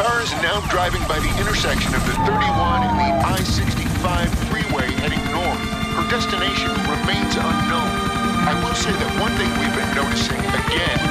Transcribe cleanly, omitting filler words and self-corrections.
car is now driving by the intersection of the 31 and the I-65 freeway heading north. Her destination remains unknown.